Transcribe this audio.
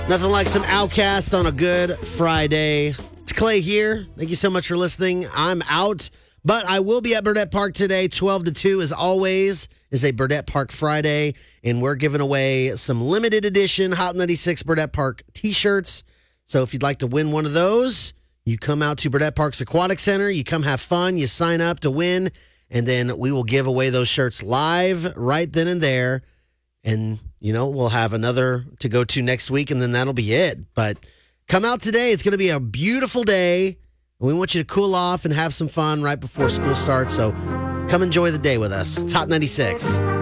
Nothing like some Outcast on a good Friday. It's Clay here. Thank you so much for listening. I'm out, but I will be at Burdett Park today, 12 to 2, as always, is a Burdett Park Friday, and we're giving away some limited edition Hot 96 Burdett Park t-shirts. So if you'd like to win one of those, you come out to Burdett Park's Aquatic Center, you come have fun, you sign up to win, and then we will give away those shirts live right then and there. And, you know, we'll have another to go to next week, and then that'll be it. But come out today. It's going to be a beautiful day. We want you to cool off and have some fun right before school starts. So come enjoy the day with us. It's Hot 96.